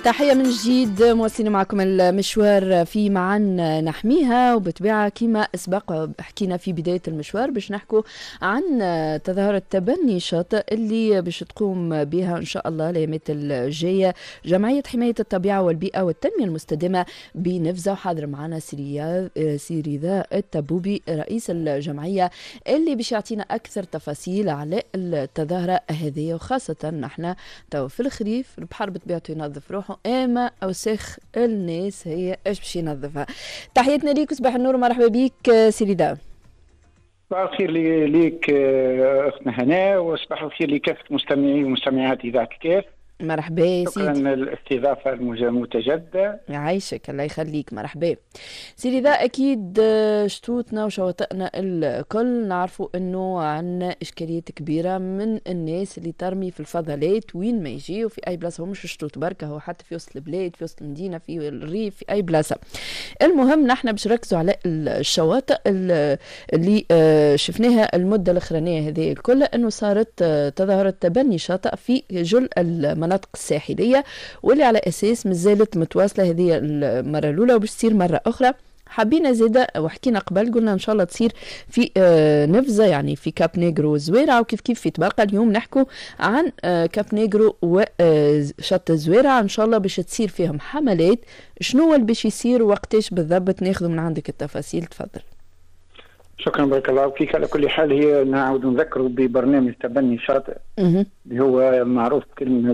تحية من جديد، مواصلين معكم المشوار في معن نحميها. وبطبيعة كما أسبق حكينا في بداية المشوار باش نحكوا عن تظاهرة تبني شاطئ اللي باش تقوم بها إن شاء الله الأيامات الجاية جمعية حماية الطبيعة والبيئة والتنمية المستدامة بنفزة. وحاضر معنا سيريذا التبوبي رئيس الجمعية اللي باش يعطينا أكثر تفاصيل على التظاهرة هذه، وخاصة نحن تو في الخريف البحر بطبيعته ينظف روحه، اما اوساخ الناس هي ايش باش ينظفها. تحياتنا ليك وصباح النور ومرحبا بك سيريدا. صباح الخير ليك اختنا هناء، وصباح الخير لكافه مستمعي ومستمعات اذاعه الكاف. مرحبا يا سيدي. شكرا للاستضافه المتجدده. يعيشك الله يخليك. مرحبا سيدي. ذا اكيد شطوطنا وشواطئنا الكل نعرفوا انه عندنا اشكاليه كبيره من الناس اللي ترمي في الفضلات وين ما يجي، وفي اي بلاصه، هو مش شطوط بركه، هو حتى في وسط البلاد، في وسط المدينه، في الريف، في اي بلاصه. المهم نحن باش نركزوا على الشواطئ اللي شفناها المده الاخرانيه هذه الكل، انه صارت تظاهره تبني شاطئ في جل المناطق الساحليه، واللي على اساس مازالت متواصله هذه المره الاولى وباش تصير مره اخرى. حبينا زاده وحكينا قبل قلنا ان شاء الله تصير في نفزه، يعني في كاب نيغرو وزويرة، وكيف كيف في تبقى. اليوم نحكوا عن كاب نيغرو وشط الزويرة ان شاء الله باش تصير فيهم حملات. شنو اللي باش يصير وقتاش بالضبط؟ ناخذ من عندك التفاصيل، تفضل. شكرا بارك الله فيك. على كل حال هي نعاود نذكروا ببرنامج تبني شاطئ اللي هو معروف كلمه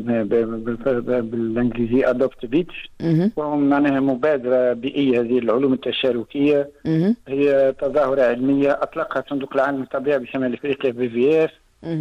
بالانجليزي ادوبت بيتش، وهو معناها مبادره بيئيه هذه العلوم التشاركيه. هي تظاهره علميه اطلقها صندوق العالم للطبيعه بشمال افريقيا BVF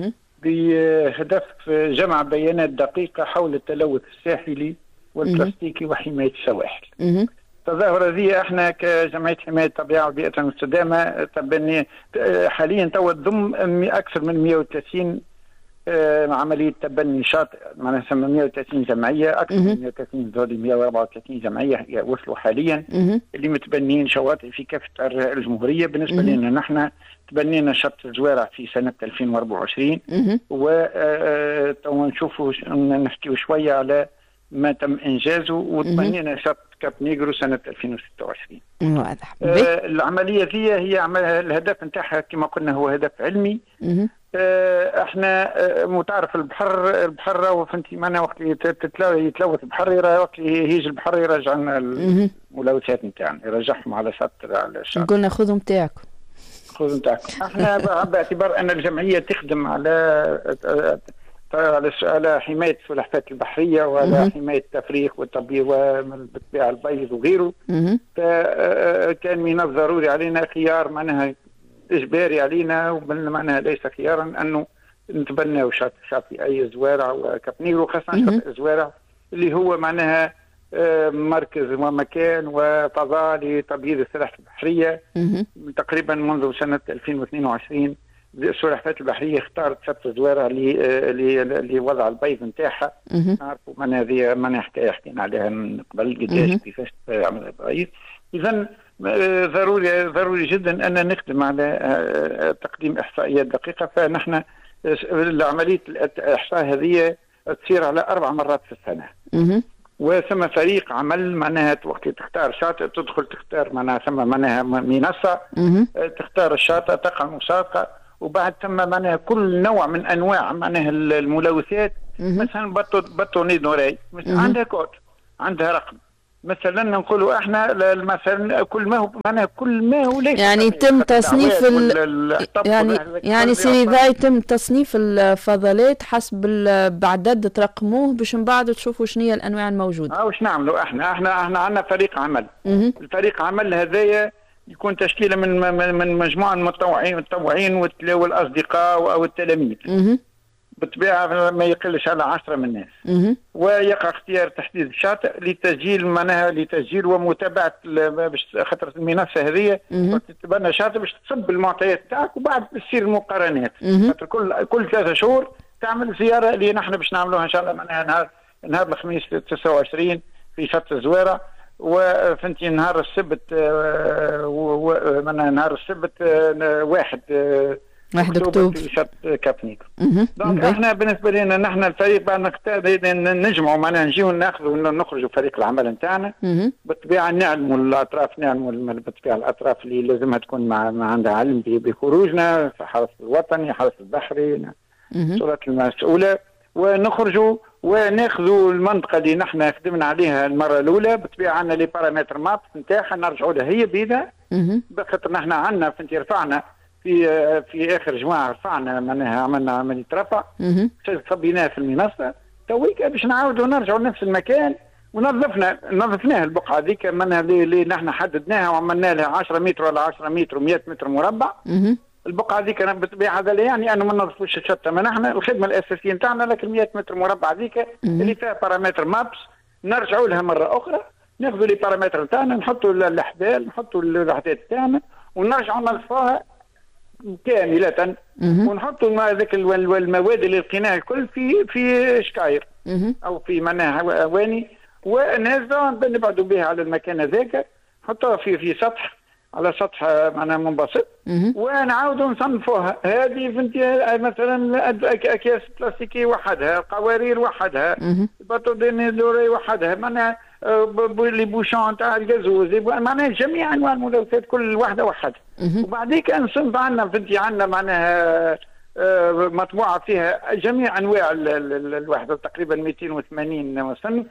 بهدف جمع بيانات دقيقه حول التلوث الساحلي والبلاستيكي وحمايه السواحل. التظاهرة ذي احنا كجمعية حماية الطبيعة والبيئة المستدامة تبني حاليا تو تضم اكثر من 130 عملية تبني شاطئ، معناها 130 جمعية، اكثر من 130 ذولي 134 جمعية وصلوا حاليا اللي متبنيين شواطئ في كافة الجمهورية. بالنسبة لنا نحن تبنينا شط الزويرة في سنة 2024 وتو نشوفوا نحكيوا شوية على ما تم انجازه، وتبنينا شط كاب نيغرو سنه 2026. واضح. العمليه هي الهدف نتاعها كما قلنا هو هدف علمي. احنا متعرف البحر راهو فهمتي معنا وقت يتلوث البحر، وقت يجي البحر يرجع لنا الملوثات نتاعنا، يرجعهم على الشط. قلنا خذوا نتاعكم. خذوا نتاعكم. احنا باعتبار ان الجمعيه تخدم على حماية السلحفاة البحرية وعلى حماية التفريخ والتبييض وبالطبيعة البيض وغيره، فكان من الضروري علينا خيار معناها إجباري علينا، ومعناها ليس خيارا أنه نتبنى شاطئ أي زوارع وكاب نيغرو، خاصة شاطئ زوارع اللي هو معناها مركز ومكان وفضاء لتبييض السلاحف البحرية. تقريبا منذ سنة 2022 السلحفاة البحرية اختارت شط الزويرة لوضع البيض نتاعها. نعرفوا من هذه من حكينا عليها من قبل قداش كيفاش تعمل البيض. إذا ضروري جدا أن نخدم على تقديم إحصائيات دقيقة. فنحن عملية الإحصاء هذه تصير على 4 مرات في السنة، وثم فريق عمل معناها وقت تختار شاطئ تدخل تختار معناها ثم معناها منصة تختار الشاطئ، تقع مسابقة، وبعد ثم معناها كل نوع من انواع معناها الملوثات. مثلا بطوني نوري عندها كود، عندها رقم. مثلا نقولوا احنا مثلا كل ما هو معناها كل ما هو ليس يعني يتم تصنيف يعني سيدي ذا يتم تصنيف الفضلات حسب بعدد ترقموه باش من بعد تشوفوا شنو هي الانواع الموجوده. واش نعملوا احنا عندنا فريق عمل. الفريق عمل هذايا يكون تشكيله من مجموعه من المتطوعين والاصدقاء او التلاميذ. بالطبيعه ما يقلش على 10 من الناس. ويقع اختيار تحديد الشاطئ لتسجيل ومتابعه باش خاطر المنصه هذه تتبنى شاطئ باش تصب المعطيات تاعك، وبعد تصير المقارنات. خاطر كل 3 شهور تعمل زياره اللي نحن باش نعملوها ان شاء الله معناها نهار الخميس 29 في شط الزويرة، وفهمتي نهار السبت نهار السبت 1 1 أكتوبر في شط كابنيكو. دونك احنا بالنسبه لنا نحن الفريق بعد نجمعوا معنا نجيو ناخذوا نخرجوا فريق العمل نتاعنا بالطبيعه نعلموا الاطراف، نعلموا بالطبيعه الاطراف اللي لازمها تكون مع عندها علم بخروجنا، حرس الوطني، حرس البحري، السلطات المسؤوله، ونخرجوا وناخذوا المنطقه اللي نحن خدمنا عليها المره الاولى. بالطبيعه عندنا لي بارامتر مابس نتاعها نرجعوا لها هي بيدها، بخاطر نحن عندنا فهمتي رفعنا في اخر جماعه رفعنا معناها عملنا عمليه رفع صبيناها في المنصه تويك باش نعاودوا نرجعوا لنفس المكان ونظفناها البقعه هذيك معناها اللي نحن حددناها وعملنا لها 10 متر ولا 10 متر و100 متر مربع. البقعه هذيك بالطبيعه هذا لا يعني انه ما نظفوش الشتى، ما نحن الخدمه الاساسيه نتاعنا لكن 100 متر مربع هذيك اللي فيها بارامتر مابس نرجعوا لها مره اخرى، ناخذوا لي بارامتر نتاعنا نحطوا الاحبال نحطوا الوحدات نتاعنا ونرجعوا نظفوها كامله ونحطوا هذاك المواد اللي لقيناها الكل في شكاير او في معناها اواني ونهزوها نبعدوا بها على المكان هذاك، نحطوها في سطح على سطح معناها منبسط ونعاودوا نصنفوها. هذه فهمتي مثلا اكياس بلاستيكيه وحدها، قوارير وحدها، بطاطين دوري وحدها، معناها لي بوشون تاع الجازوز، معناها جميع انواع الملوثات كل واحده وحدها. وبعديك نصنف عندنا فهمتي عندنا معناها مطبوعه فيها جميع انواع الوحده تقريبا 280 صنف،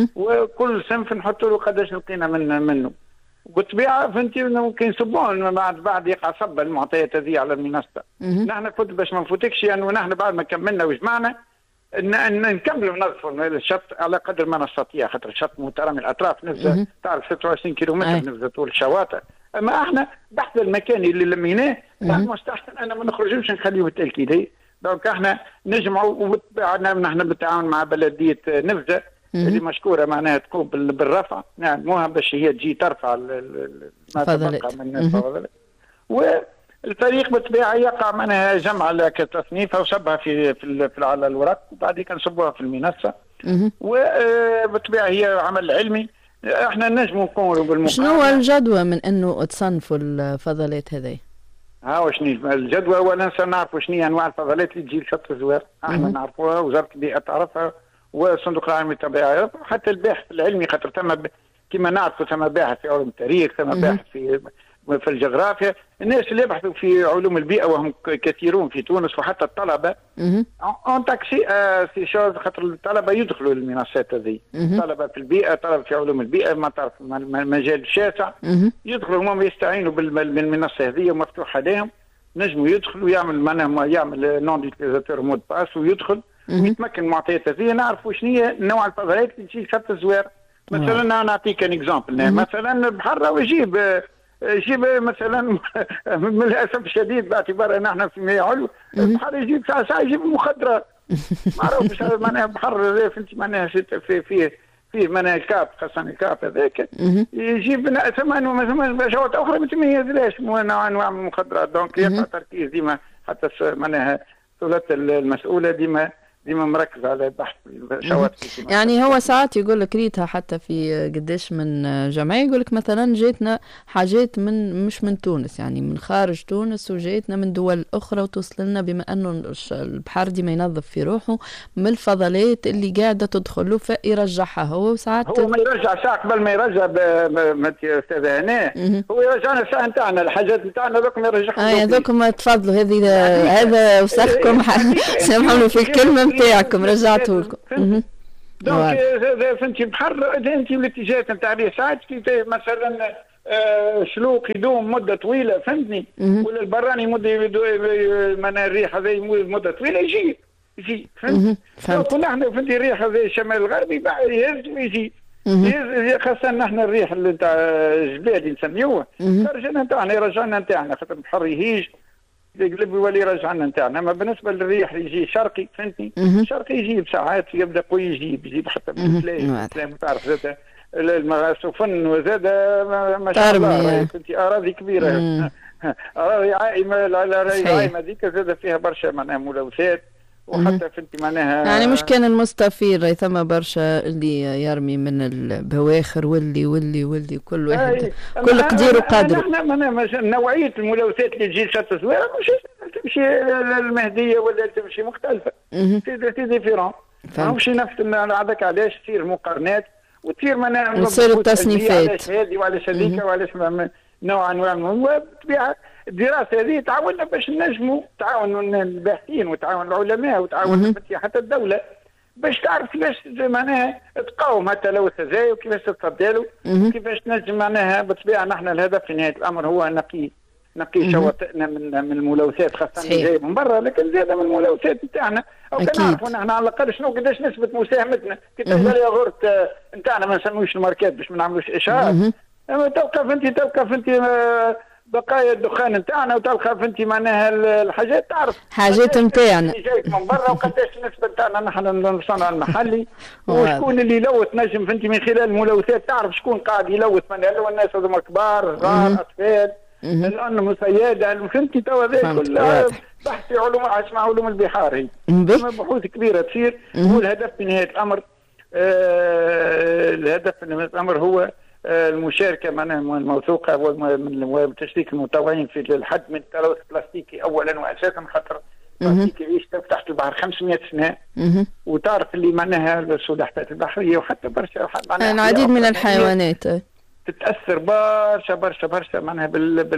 وكل صنف نحط له قداش لقينا منه. بالطبيعه فهمتي ممكن يصبون بعد يقع صب المعطيات هذه على المنصه. نحن كنت باش ما نفوتكش يعني ونحن بعد ما كملنا وجمعنا نكملوا نظفوا الشط على قدر ما نستطيع، خاطر الشط مترامي الاطراف نفسه تعرف 26 كيلومتر نفسه طول الشواطئ. اما احنا بحث المكان اللي لميناه مستحسن انا ما نخرجوش نخليه بالتاكيد. دونك احنا نجمعوا وبالطبيعه نحن بالتعاون مع بلديه نفزه اللي مشكوره معناها تقوم بالرفع، نعلموها باش هي تجي ترفع ما تبقى من الفضلات. والفريق بالطبيعه يقع معناها جمع كتصنيفها وصبها في على الورق وبعد كده نصبوها في المنصه. وبالطبيعه هي عمل علمي احنا نجموا نكونوا بالمقارنه. شنو هو الجدوى من انه تصنفوا الفضلات هذه؟ وشنو الجدوى؟ اولا نعرفوا شنو انواع الفضلات اللي تجي لشط الزوار، احنا نعرفوها، وزاره البيئه تعرفها، والصندوق العالمي للطبيعه، حتى الباحث العلمي خاطر ثم كما نعرفوا ثم باحث في علوم التاريخ، ثم باحث في الجغرافيا، الناس اللي يبحثوا في علوم البيئه وهم كثيرون في تونس وحتى الطلبه اون تاكسي سي شوز، خاطر الطلبه يدخلوا للمنصات هذه، طلبه في البيئه، طلبه في علوم البيئه، ما تعرف مجال شاسع، يدخلوا هم يستعينوا بالمنصه هذه ومفتوحه لهم، نجموا يدخلوا يعمل نون ديتيزاتور مود باس ويدخل ويتمكن من المعطيات هذه. نعرفوا شنو هي نوع الفضلات اللي تجي شط الزوار. مثلا انا نعطيك ان اكزامبل، مثلا بحر يجيب مثلا من الاسف الشديد باعتبار ان احنا في مياه علو، البحر يجيب ساعه يجيب المخدرات، ما عرفتش معناها بحر فهمتي معناها فيه معناها الكاب، خاصه الكاب هذاك يجيب ثمان شواطئ اخرى ما تميزلاش انواع من المخدرات. دونك يقع تركيز ديما حتى معناها السلطات المسؤوله ديما مركز على بحث الشواطئ. يعني هو ساعات يقول لك ريتها حتى في قداش من جمعيه يقول لك مثلا جاتنا حاجات مش من تونس، يعني من خارج تونس، وجاتنا من دول اخرى وتوصل لنا، بما انه البحر ديما ينظف في روحه من الفضلات اللي قاعده تدخل له فيرجعها هو. وساعات هو ما يرجع ساعه قبل ما يرجع استاذ هنا، هو يرجعنا الساعه نتاعنا الحاجات نتاعنا ذوك ما يرجعهم. هذوكم تفضلوا هذا وسخكم سامحوني في الكلمه نتاعكم رجعته لكم. دونك فهمتي بحر انت الاتجاهات نتاع ليه ساعات مثلا شلوق يدوم مده طويله فهمتني، ولا البراني من الريح هذه مده طويله يجي فهمت. نحن فهمتي الريح هذه الشمال الغربي يهز ويجي خاصه نحن الريح اللي نتاع الجبال نسميوه خرجنا نتاعنا يرجعنا نتاعنا، خاطر البحر يهيج يقلب يولي يرجعنا نتاعنا. اما بالنسبه للريح يجي شرقي فهمتني، شرقي يجيب ساعات يبدا قوي يجيب حتى بالسلام تعرف زاد سفن وزاد ما شاء الله فهمتي اراضي كبيره اراضي عائمه، الاراضي العائمه ذيك زاد فيها برشا معناها ملوثات وحتى فهمتي معناها يعني مش كان المستفير ثم برشا اللي يرمي من البواخر واللي كل واحد كل قدير وقدره. احنا نوعيه الملوثات اللي تجي شط الزويره مش تمشي المهديه ولا تمشي مختلفه. سي ديفيرون ماهوش نفس هذاك. علاش تصير مقارنات وتصير معناها تصير التصنيفات علاش هذه وعلاش هذيك وعلاش نوع انواع. وبالطبيعه الدراسه هذه تعاوننا باش نجموا تعاون الباحثين وتعاون العلماء وتعاون حتى الدوله باش تعرف كيفاش معناها تقاوم التلوث هذايا وكيفاش تتصدى له وكيفاش نجم معناها. بالطبيعه نحن الهدف في نهايه الامر هو نقي شواطئنا من الملوثات خاصه اللي جايه من برا، لكن زاد من الملوثات نتاعنا. او كان نعرفوا نحن على الاقل شنو قداش نسبه مساهمتنا. كي تلقى الياغورت نتاعنا ما نسميوش الماركات باش ما نعملوش اشهار. توقف انت بقايا الدخان نتاعنا وتلقى انت معناها الحاجات تعرف حاجات نتاعنا جايك من برا وقداش النسبه نتاعنا نحن الصنع المحلي وشكون اللي يلوث. نجم انت من خلال الملوثات تعرف شكون قاعد يلوث من الناس هذوما كبار صغار اطفال الانم سياده. فهمتي توا هذا كله بحث في علوم اسمها علوم البحار. هي بحوث كبيره تصير. هو الهدف في نهايه الامر الهدف في نهايه الامر هو المشاركه معناها الموثوقه وتشريك المتطوعين في الحد من التلوث البلاستيكي اولا واساسا. خاطر البلاستيك يعيش تحت البحر 500 سنه وتعرف اللي معناها السلاحفات البحريه وحتى برشا معناها العديد من الحيوانات تتاثر برشا معناها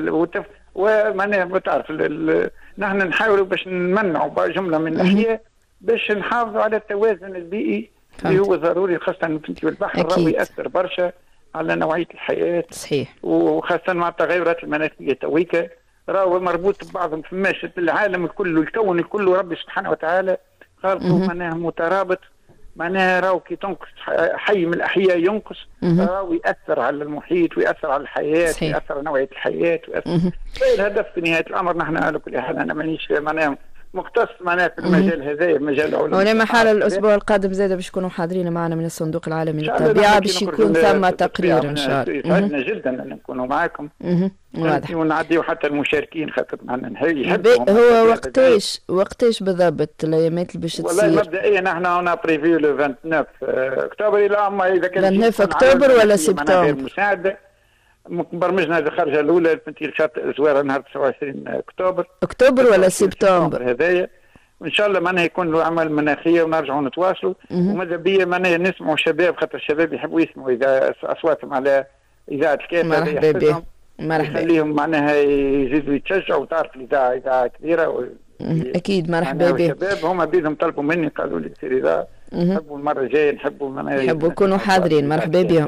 ومعناها بتعرف نحن نحاولوا باش نمنعوا جمله من الاشياء باش نحافظوا على التوازن البيئي اللي هو ضروري خاصه في البحر راهو ياثر برشا على نوعيه الحياه. صحيح. وخاصه مع التغيرات المناخيه تويكا راهو مربوط ببعضهم. فماش العالم الكل الكون الكل ربي سبحانه وتعالى خلقه معناها مترابط. معناها راهو كي تنقص حي من الاحياء ينقص راهو ياثر على المحيط وياثر على الحياه. صحيح. وياثر على نوعيه الحياه ويأثر. الهدف في نهايه الامر نحن على كل حال انا مانيش معناها مختص معناها في المجال هذا مجال العلوم. ولا محال الاسبوع القادم زاد باش يكونوا حاضرين معنا من الصندوق العالمي للطبيعه باش يكون ثم تقرير ان شاء الله. يسعدنا جدا ان نكونوا معاكم. واضح. ونعديو حتى المشاركين خاطر معنا هو وقتاش بالضبط الايامات اللي باش تصير؟ والله مبدئيا نحن هنا بريفيو لو 29 اكتوبر. الى اما اذا كان 29 اكتوبر ولا سبتمبر مساعده برمجنا الخرجه الاولى في شاطئ الزويره نهار 29 اكتوبر ولا سبتمبر هذايا. وان شاء الله معناها يكون له عمل مناخيه ونرجعوا نتواصلوا. وماذا بيا معناها نسمعوا الشباب خاطر الشباب يحبوا يسمعوا اذا اصواتهم على اذاعه الكاف. مرحبا بهم. مرحبا. يخليهم معناها يزيدوا يتشجعوا وتعرف الاذاعه اذاعه كبيره اكيد مرحبا بهم. الشباب هم بيدهم طلبوا مني قالوا لي سير اذاعه نحبوا المره الجايه نحبوا يكونوا حاضرين. مرحبا بهم.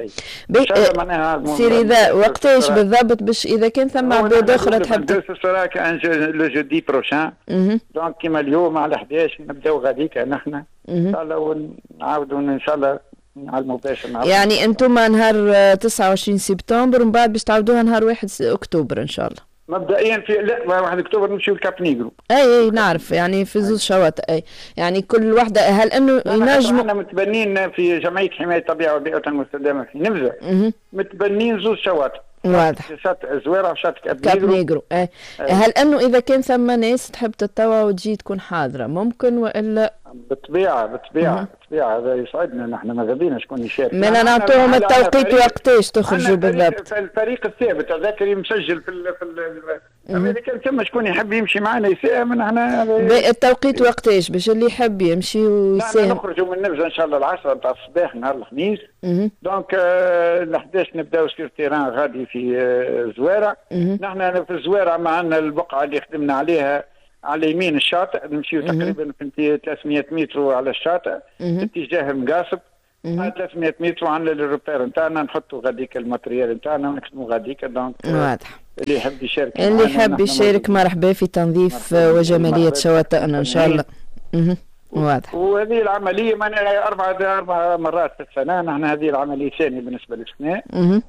سير اذا وقتاش بالضبط باش اذا كان ثم عباد اخرى تحب لو جودي بروشان. دونك كيما اليوم على 11 نبداو غاديك نحن ان شاء الله ونعاودوا ان شاء الله على المباشر. يعني انتم نهار 29 سبتمبر ومن بعد باش تعاودوها نهار 1 اكتوبر ان شاء الله. مبدئيا في 1 اكتوبر نمشيو لكاب نيغرو. اي نعرف يعني في زوج شواطئ. يعني كل وحده هل انه ينجموا احنا متبنين في جمعيه حمايه الطبيعه والبيئه المستدامه في نمزه متبنين زوج شواطئ. واضح. شاطئ الزويره وشاطئ كاب نيغرو. هل انه اذا كان ثم ناس تحب تتطوع وتجي تكون حاضره ممكن والا؟ بالطبيعه هذا يسعدنا. نحن ماذا بينا شكون يشارك. من نعطوهم التوقيت وقتاش تخرجوا بالضبط. الفريق الثابت هذاك اللي مسجل اذا كان ثم شكون يحب يمشي معنا يساهم. نحن التوقيت وقتاش باش اللي يحب يمشي ويساهم. نخرجوا من نبزه ان شاء الله 10 نتاع الصباح نهار الخميس. دونك ل 11 نبداو سير تيران غادي في الزويره. نحن في الزويره معنا البقعه اللي خدمنا عليها على يمين الشاطئ نمشيو تقريبا في 300 متر على الشاطئ في اتجاه مقاصب. 300 متر عندنا الروبير نتاعنا نحطوا غاديك الماتريال نتاعنا ونخدموا غاديك. دونك واضح. اللي يحب يشارك مرحبا في تنظيف وجماليه شواطئنا ان شاء الله. واضح. وهذه العمليه معناها 4 مرات في السنه. نحن هذه العمليه الثانيه بالنسبه للسنه.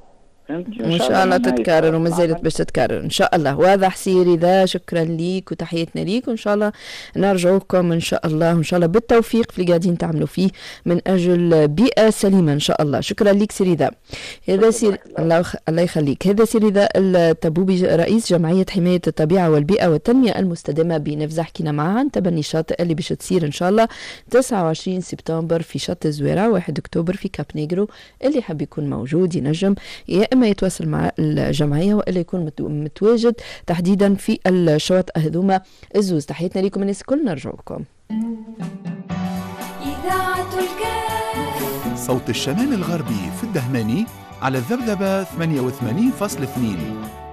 وإن شاء الله تتكرر وما زالت باش تتكرر إن شاء الله. واضح سيري ذا، شكرا ليك وتحياتنا ليك، وإن شاء الله نرجعوكم إن شاء الله، وإن شاء الله بالتوفيق في اللي قاعدين تعملوا فيه من أجل بيئة سليمة إن شاء الله. شكرا ليك سيري ذا. هذا سير الله يخليك. هذا سيري ذا التبوبي رئيس جمعية حماية الطبيعة والبيئة والتنمية المستدامة بنفذ. حكينا معها عن تبني الشاطئ اللي باش تصير إن شاء الله 29 سبتمبر في شط الزويرة، 1 أكتوبر في كاب نيجرو. اللي حاب يكون موجود ينجم يا إما يتواصل مع الجمعية وإلا يكون متواجد تحديدا في الشواطئ هذوما الزوز. تحياتنا لكم الناس الكل، نرجعكم. إذاعة الكاف صوت الشمال الغربي في الدهماني على الذبذبة 88.2.